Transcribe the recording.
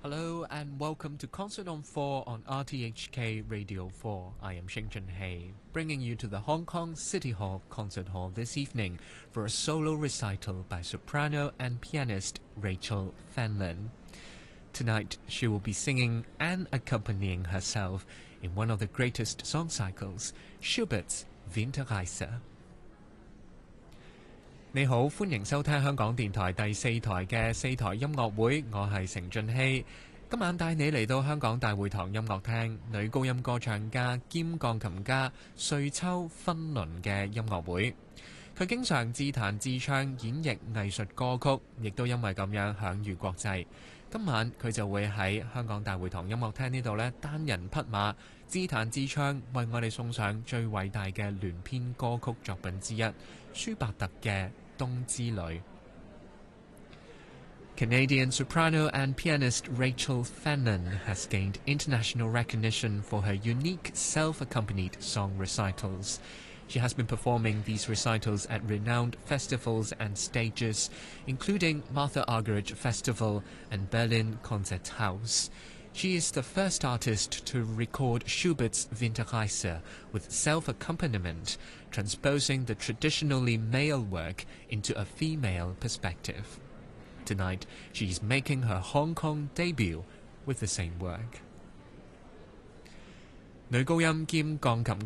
Hello and welcome to Concert on 4 on RTHK Radio 4. I am Xing Junhei, bringing you to the Hong Kong City Hall Concert Hall this evening for a solo recital by soprano and pianist Rachel Fenlon. Tonight she will be singing and accompanying herself in one of the greatest song cycles, Schubert's Winterreise. 你好，歡迎收聽香港電台第4台嘅4台音樂會，我係成俊熙。今晚帶你嚟到香港大會堂音樂廳，女高音歌唱家兼鋼琴家瑞秋芬倫嘅音樂會。佢經常自彈自唱演繹藝術歌曲，亦都因為咁樣享譽國際。今晚佢就會喺香港大會堂音樂廳呢度呢單人匹馬自彈自唱，為我哋送上最偉大嘅聯編歌曲作品之一舒伯特嘅《冬之旅》。Canadian soprano and pianist Rachel Fenlon has gained international recognition for her unique self-accompanied song recitals. She has been performing these recitals at renowned festivals and stages, including Martha Argerich Festival and Berlin Konzerthaus. She is the first artist to record Schubert's Winterreise with self-accompaniment, transposing the traditionally male work into a female perspective. Tonight, she is making her Hong Kong debut with the same work. 女高音兼鋼琴